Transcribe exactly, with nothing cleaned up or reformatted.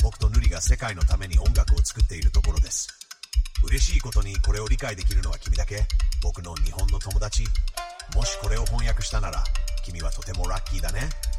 僕とヌリが世界のために音楽を作っているところです。嬉しいことにこれを理解できるのは君だけ。僕の日本の友達。もしこれを翻訳したなら君はとてもラッキーだね。